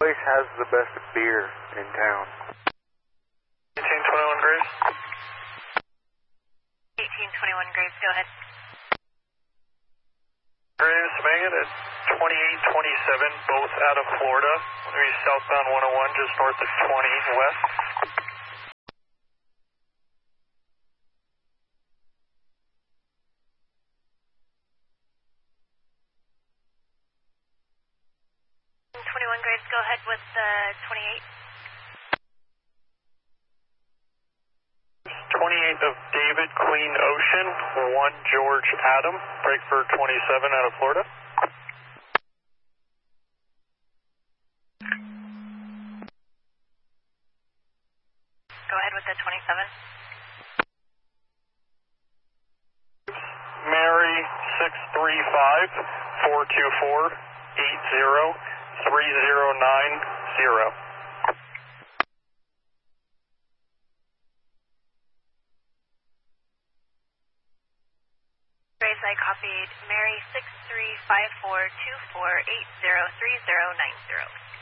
place has the best beer in town? 1821 Graves. 1821 Graves, go ahead. Graves, Megan at 2827, both out of Florida. We're southbound 101, just north of 20 west. Graves, go ahead with 28. 28th of David, Queen Ocean, 1 George Adam, break for 27 out of Florida. Go ahead with the 27. Mary 635 424 80 3090. Grace, I copied Mary 635424803090.